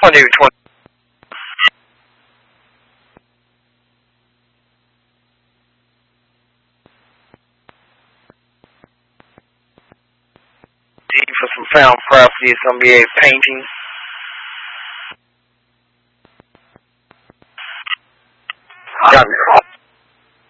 20. For some found property, it's going to be a painting. Got it.